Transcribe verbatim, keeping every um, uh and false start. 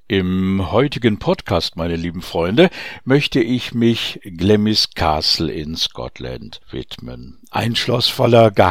Im heutigen Podcast, meine lieben Freunde, möchte ich mich Glamis Castle in Scotland widmen. Ein Schloss voller